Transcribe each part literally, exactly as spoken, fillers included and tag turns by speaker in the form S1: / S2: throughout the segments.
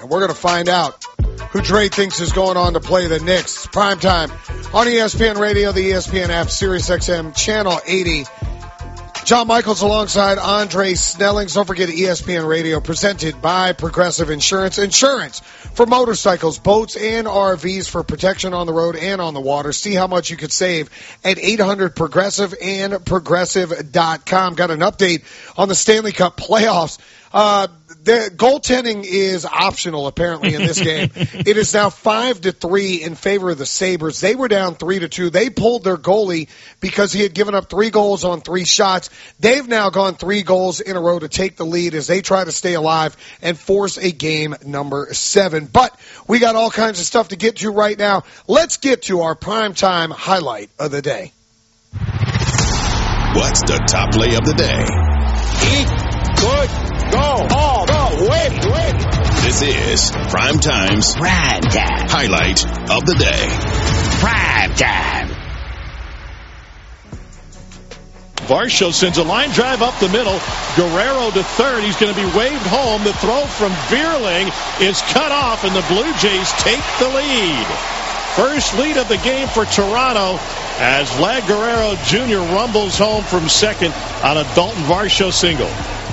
S1: And we're going to find out who Dre thinks is going on to play the Knicks. Primetime on E S P N Radio, the E S P N app, Sirius X M, Channel eighty. John Michaels alongside Andre Snellings. Don't forget E S P N Radio, presented by Progressive Insurance. Insurance for motorcycles, boats, and R Vs for protection on the road and on the water. See how much you could save at eight hundred Progressive and Progressive dot com. Got an update on the Stanley Cup playoffs. Uh, the goaltending is optional apparently in this game. It is now five to three in favor of the Sabres. They were down three to two. They pulled their goalie because he had given up three goals on three shots. They've now gone three goals in a row to take the lead as they try to stay alive and force a game number seven. But we got all kinds of stuff to get to right now. Let's get to our primetime highlight of the day.
S2: What's the top play of the day?
S3: Eat good. Go all the way.
S2: This is Primetime's
S3: Prime Time
S2: highlight of the day.
S3: Prime Time.
S4: Varsho sends a line drive up the middle. Guerrero to third. He's going to be waved home. The throw from Vierling is cut off, and the Blue Jays take the lead. First lead of the game for Toronto as Vlad Guerrero Junior rumbles home from second on a Dalton Varsho single.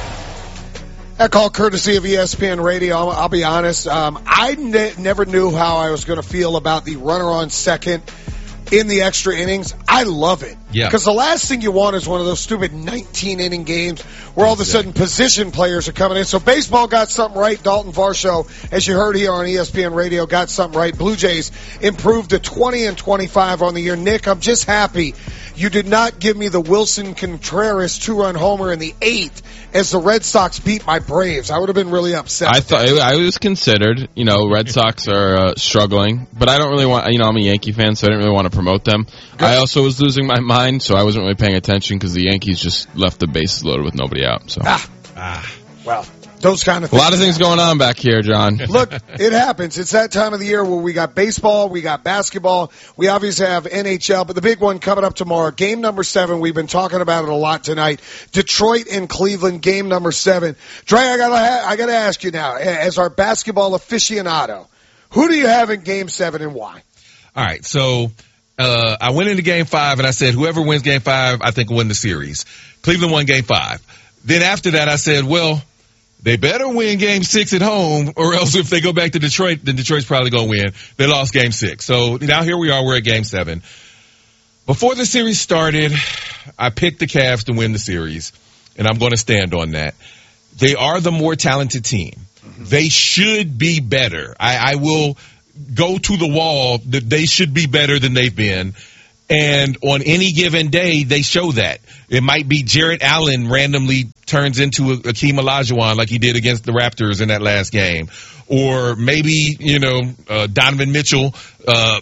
S1: That call courtesy of E S P N Radio. I'll, I'll be honest. Um, I ne- never knew how I was going to feel about the runner on second in the extra innings. I love it.
S5: Yeah.
S1: Because the last thing you want is one of those stupid nineteen-inning games where all of a sudden position players are coming in. So baseball got something right. Dalton Varsho, as you heard here on E S P N Radio, got something right. Blue Jays improved to twenty and twenty-five on the year. Nick, I'm just happy you did not give me the Wilson Contreras two-run homer in the eighth as the Red Sox beat my Braves. I would have been really upset.
S5: I thought I was considered. You know, Red Sox are uh, struggling, but I don't really want. You know, I'm a Yankee fan, so I didn't really want to promote them. Good. I also was losing my mind, so I wasn't really paying attention because the Yankees just left the bases loaded with nobody out. So,
S1: ah, ah. well. Those kind of things.
S5: A lot of things going on back here, John.
S1: Look, it happens. It's that time of the year where we got baseball, we got basketball, we obviously have N H L, but the big one coming up tomorrow, game number seven. We've been talking about it a lot tonight. Detroit and Cleveland, game number seven. Dre, I gotta, ha- I gotta ask you now, as our basketball aficionado, who do you have in game seven and why?
S6: All right, so uh, I went into game five and I said whoever wins game five, I think will win the series. Cleveland won game five. Then after that, I said, well, they better win game six at home, or else if they go back to Detroit, then Detroit's probably going to win. They lost game six. So now here we are. We're at game seven. Before the series started, I picked the Cavs to win the series, and I'm going to stand on that. They are the more talented team. Mm-hmm. They should be better. I, I will go to the wall that they should be better than they've been. And on any given day, they show that. It might be Jarrett Allen randomly turns into a Akeem Olajuwon like he did against the Raptors in that last game. Or maybe, you know, uh, Donovan Mitchell uh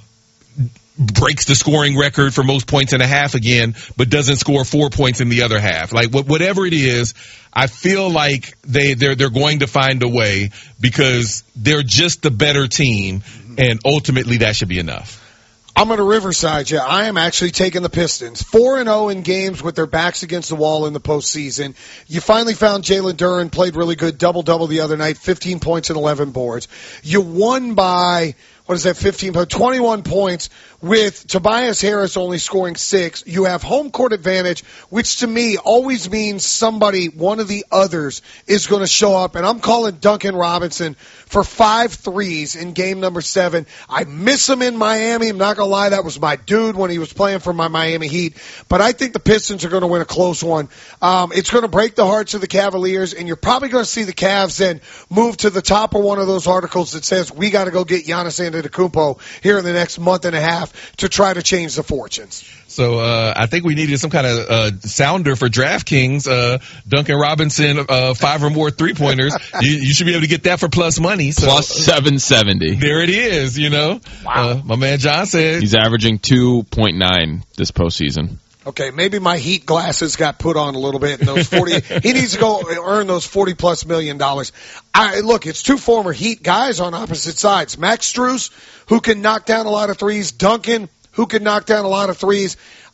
S6: breaks the scoring record for most points in a half again, but doesn't score four points in the other half. Like, wh- whatever it is, I feel like they, they're, they're going to find a way because they're just the better team, and ultimately that should be enough.
S1: I'm going to Riverside you. I am actually taking the Pistons. four and oh in games with their backs against the wall in the postseason. You finally found Jalen Duren, played really good, double-double the other night, fifteen points and eleven boards. You won by, what is that, fifteen, twenty-one points with Tobias Harris only scoring six. You have home court advantage, which to me always means somebody, one of the others, is going to show up. And I'm calling Duncan Robinson for five threes in game number seven. I miss him in Miami. I'm not going to lie. That was my dude when he was playing for my Miami Heat. But I think the Pistons are going to win a close one. Um, it's going to break the hearts of the Cavaliers, and you're probably going to see the Cavs then move to the top of one of those articles that says we got to go get Giannis Antetokounmpo here in the next month and a half to try to change the fortunes.
S6: So uh I think we needed some kind of uh sounder for DraftKings. Uh Duncan Robinson, uh five or more three-pointers. you, you should be able to get that for plus money. So,
S5: plus seven seventy.
S6: There it is, you know.
S1: Wow.
S6: Uh, my man John said
S5: he's averaging two point nine this postseason.
S1: Okay, maybe my Heat glasses got put on a little bit in those forty. He needs to go earn those forty plus million dollars. I look, it's two former Heat guys on opposite sides. Max Strus, who can knock down a lot of threes. Duncan, who can knock down a lot of threes.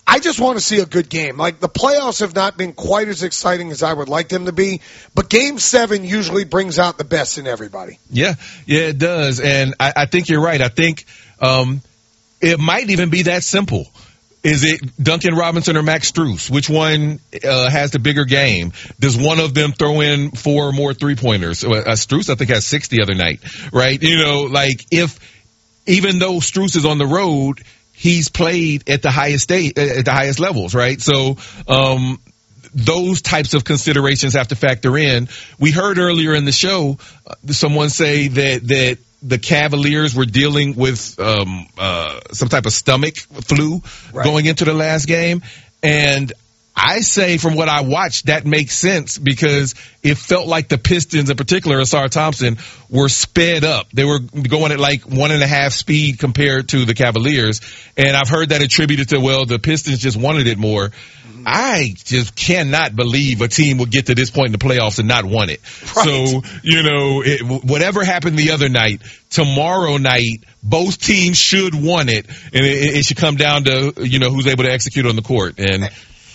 S1: I just want to see a good game. Like, the playoffs have not been quite as exciting as I would like them to be, but Game seven usually brings out the best in everybody.
S6: Yeah, yeah, it does. And I, I think you're right. I think um, it might even be that simple. Is it Duncan Robinson or Max Strus? Which one uh, has the bigger game? Does one of them throw in four or more three-pointers? Uh, Strus, I think, has six the other night, right? You know, like, if even though Strus is on the road, he's played at the highest state, at the highest levels, right? So, um, those types of considerations have to factor in. We heard earlier in the show uh, someone say that, that the Cavaliers were dealing with, um, uh, some type of stomach flu right. going into the last game. And I say from what I watched, that makes sense because it felt like the Pistons, in particular, Asar Thompson, were sped up. They were going at like one and a half speed compared to the Cavaliers. And I've heard that attributed to, well, the Pistons just wanted it more. Mm-hmm. I just cannot believe a team would get to this point in the playoffs and not want it. Right. So, you know, it, whatever happened the other night, tomorrow night, both teams should want it. And it, it should come down to, you know, who's able to execute on the court. And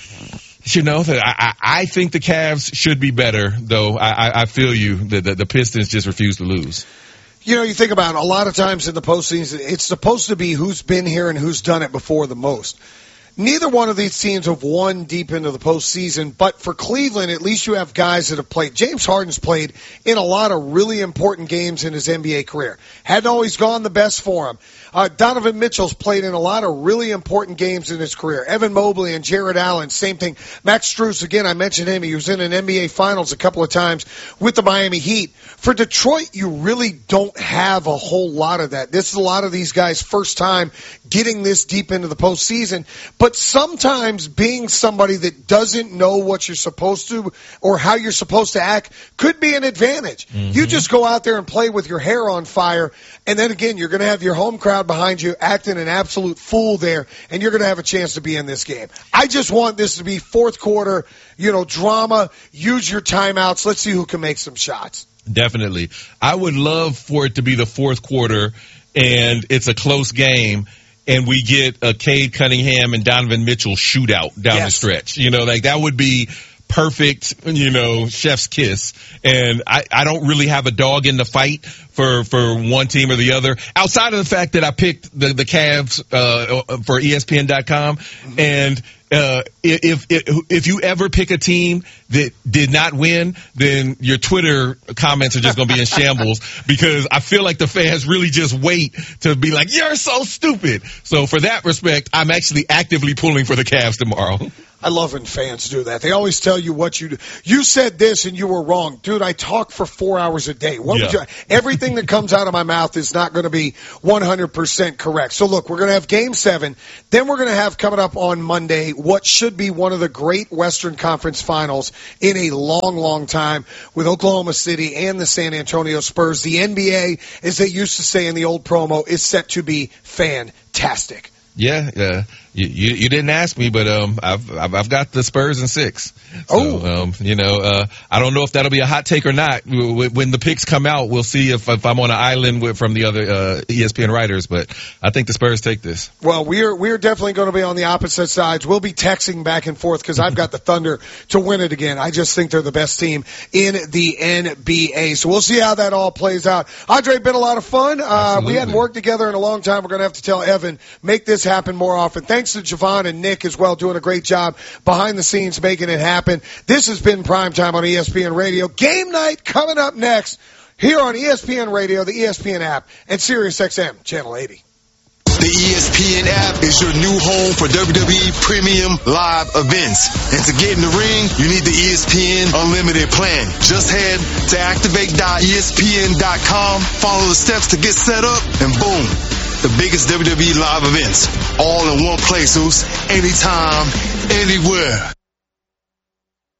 S6: You know, I, I think the Cavs should be better, though. I, I feel you. The, the, the Pistons just refuse to lose.
S1: You know, you think about it, a lot of times in the postseason, it's supposed to be who's been here and who's done it before the most. Neither one of these teams have won deep into the postseason, but for Cleveland, at least you have guys that have played. James Harden's played in a lot of really important games in his N B A career. Hadn't always gone the best for him. Uh, Donovan Mitchell's played in a lot of really important games in his career. Evan Mobley and Jared Allen, same thing. Max Strus, again, I mentioned him. He was in an N B A Finals a couple of times with the Miami Heat. For Detroit, you really don't have a whole lot of that. This is a lot of these guys' first time getting this deep into the postseason. But sometimes being somebody that doesn't know what you're supposed to or how you're supposed to act could be an advantage. Mm-hmm. You just go out there and play with your hair on fire, and then again, you're going to have your home crowd behind you acting an absolute fool there, and you're going to have a chance to be in this game. I just want this to be fourth quarter, you know, drama. Use your timeouts. Let's see who can make some shots.
S6: Definitely. I would love for it to be the fourth quarter, and it's a close game, and we get a Cade Cunningham and Donovan Mitchell shootout down yes. the stretch. You know, like that would be perfect, you know, chef's kiss. And I, I don't really have a dog in the fight for, for one team or the other, outside of the fact that I picked the, the Cavs, uh, for E S P N dot com. Mm-hmm. And, uh, if, if, if you ever pick a team that did not win, then your Twitter comments are just going to be in shambles because I feel like the fans really just wait to be like, you're so stupid. So for that respect, I'm actually actively pulling for the Cavs tomorrow.
S1: I love when fans do that. They always tell you what you do. You said this and you were wrong. Dude, I talk for four hours a day. What yeah. would you, everything that comes out of my mouth is not going to be one hundred percent correct. So look, we're going to have game seven. Then we're going to have coming up on Monday what should be one of the great Western Conference finals in a long, long time with Oklahoma City and the San Antonio Spurs. The N B A, as they used to say in the old promo, is set to be fantastic.
S6: Yeah, yeah. You, you, you didn't ask me, but um, I've, I've I've got the Spurs in six. So, oh, um, you know, uh, I don't know if that'll be a hot take or not. When the picks come out, we'll see if, if I'm on an island with, from the other uh, E S P N writers. But I think the Spurs take this.
S1: Well, we're we're definitely going to be on the opposite sides. We'll be texting back and forth because I've got the Thunder to win it again. I just think they're the best team in the N B A. So we'll see how that all plays out. Andre, been a lot of fun. Uh, we hadn't worked together in a long time. We're going to have to tell Evan make this happen more often. Thanks to Javon and Nick as well, doing a great job behind the scenes making it happen. This has been Primetime on E S P N Radio. Game night coming up next here on E S P N Radio, the E S P N app, and Sirius X M Channel eighty.
S7: The E S P N app is your new home for W W E Premium Live events. And to get in the ring, you need the E S P N Unlimited plan. Just head to activate dot E S P N dot com, follow the steps to get set up, and boom, the biggest W W E live events, all in one place, anytime, anywhere.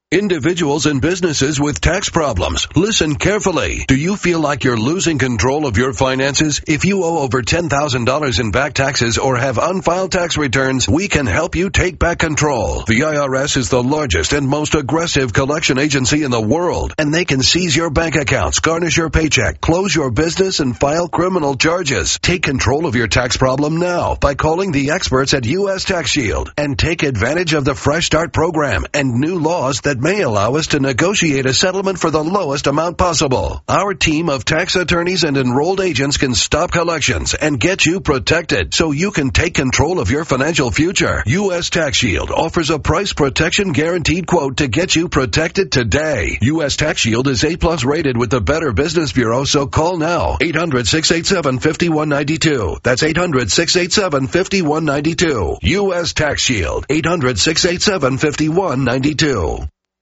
S8: Individuals and businesses with tax problems, listen carefully. Do you feel like you're losing control of your finances? If you owe over ten thousand dollars in back taxes or have unfiled tax returns, we can help you take back control. The I R S is the largest and most aggressive collection agency in the world, and they can seize your bank accounts, garnish your paycheck, close your business, and file criminal charges. Take control of your tax problem now by calling the experts at U S Tax Shield and take advantage of the Fresh Start program and new laws that may allow us to negotiate a settlement for the lowest amount possible. Our team of tax attorneys and enrolled agents can stop collections and get you protected so you can take control of your financial future. U S Tax Shield offers a price protection guaranteed quote to get you protected today. U S Tax Shield is A plus rated with the Better Business Bureau, so call now. eight hundred, six eight seven, five one nine two. That's eight hundred, six eight seven, five one nine two. U S Tax Shield. eight hundred, six eight seven, five one nine two.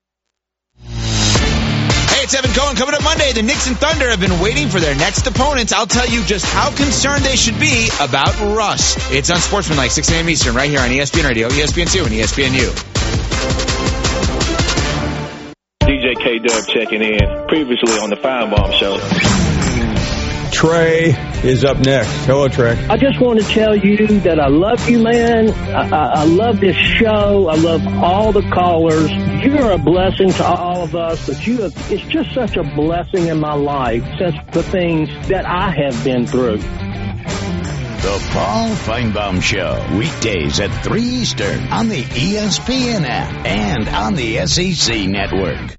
S9: It's Evan Cohen. Coming up Monday, the Knicks and Thunder have been waiting for their next opponents. I'll tell you just how concerned they should be about Russ. It's Unsportsmanlike, six a.m. Eastern, right here on E S P N Radio, E S P N two, and E S P N U.
S10: D J K-Dub checking in, previously on the Feinbaum Show.
S3: Trey is up next. Hello, Trey.
S11: I just want to tell you that I love you, man. I, I, I love this show. I love all the callers. You're a blessing to all of us, but you have, it's just such a blessing in my life since the things that I have been through.
S12: The Paul Feinbaum Show, weekdays at three Eastern on the E S P N app and on the S E C network.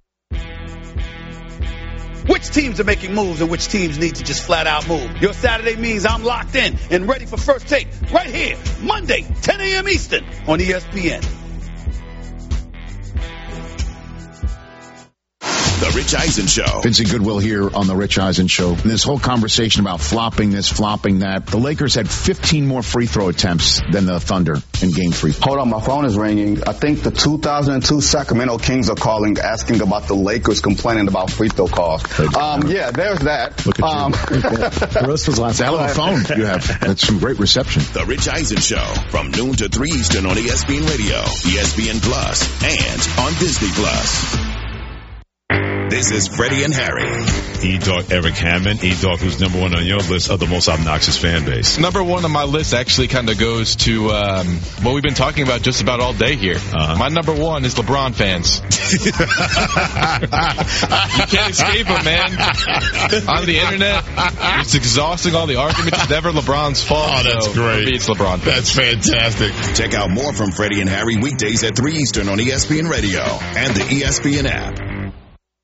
S13: Which teams are making moves and which teams need to just flat out move? Your Saturday means I'm locked in and ready for First Take right here, Monday, ten a.m. Eastern on E S P N.
S2: The Rich Eisen Show.
S14: Vincent Goodwill here on The Rich Eisen Show. This whole conversation about flopping this, flopping that. The Lakers had fifteen more free throw attempts than the Thunder in game three.
S15: Hold on, my phone is ringing. I think the two thousand two Sacramento Kings are calling, asking about the Lakers complaining about free throw calls. Um, yeah, there's that.
S14: Look at
S15: um,
S14: you. The rest was last. Hell of a phone you have. That's some great reception.
S2: The Rich Eisen Show from noon to three Eastern on E S P N Radio, E S P N Plus, and on Disney Plus. This is Freddie and Harry.
S16: E-Dog Eric Hammond. E-Dog, who's number one on your list of the most obnoxious fan base?
S5: Number one on my list actually kind of goes to um, what we've been talking about just about all day here. Uh-huh. My number one is LeBron fans. You can't escape them, man. On the internet, it's exhausting, all the arguments. It's never LeBron's fault.
S16: Oh, that's
S5: so
S16: great.
S5: For me, it's LeBron fans.
S16: That's fantastic.
S2: Check out more from Freddie and Harry weekdays at three Eastern on E S P N Radio and the E S P N app.